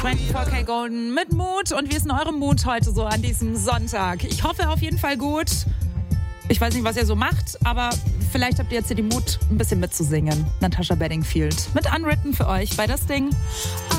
24K Golden mit Mut. Und wie ist denn eure Mut heute so an diesem Sonntag? Ich hoffe auf jeden Fall gut. Ich weiß nicht, was ihr so macht, aber vielleicht habt ihr jetzt hier den Mut, ein bisschen mitzusingen. Natasha Bedingfield mit Unwritten für euch bei Das Ding.